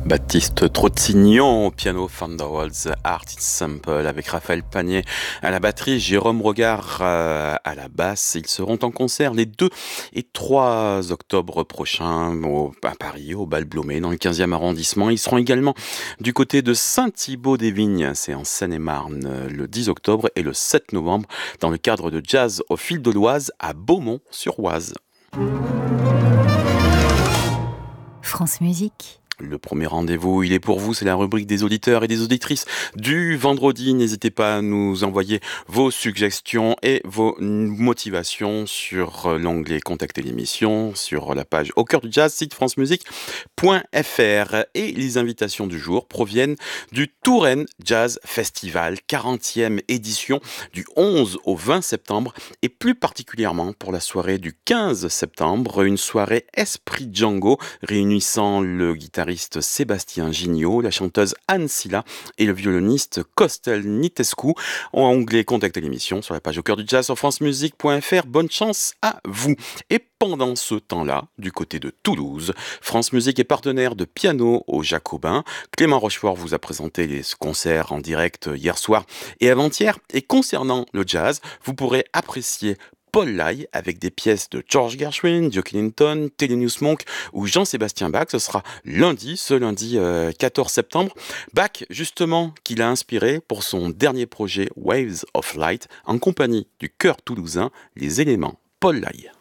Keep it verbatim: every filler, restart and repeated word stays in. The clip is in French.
Baptiste Trottignon au piano, Thunderwolves Art Sample avec Raphaël Panier à la batterie, Jérôme Regard euh, à la basse. Ils seront en concert les deux et trois octobre prochains au, à Paris, au Bal Blomet, dans le quinzième arrondissement. Ils seront également du côté de Saint-Thibault-des-Vignes, c'est en Seine-et-Marne, le dix octobre et le sept novembre, dans le cadre de Jazz au fil de l'Oise à Beaumont-sur-Oise. France Musique. Le premier rendez-vous, il est pour vous, c'est la rubrique des auditeurs et des auditrices du vendredi. N'hésitez pas à nous envoyer vos suggestions et vos motivations sur l'onglet Contacter l'émission, sur la page Au cœur du jazz, site francemusique point f r. Et les invitations du jour proviennent du Touraine Jazz Festival, quarantième édition du onze au vingt septembre, et plus particulièrement pour la soirée du quinze septembre, une soirée Esprit Django réunissant le guitariste Sébastien Gignot, la chanteuse Anne Silla et le violoniste Costel Nitescu. En onglet Contacter l'émission sur la page Au cœur du jazz sur francemusique point f r. Bonne chance à vous. Et pendant ce temps-là, du côté de Toulouse, France Musique est partenaire de Piano au Jacobin. Clément Rochefort vous a présenté les concerts en direct hier soir et avant-hier. Et concernant le jazz, vous pourrez apprécier Paul Lay avec des pièces de George Gershwin, Duke Ellington, Thelonious Monk ou Jean-Sébastien Bach. Ce sera lundi, ce lundi euh, quatorze septembre. Bach, justement, qu'il a inspiré pour son dernier projet Waves of Light en compagnie du chœur toulousain Les Éléments. Paul Lay.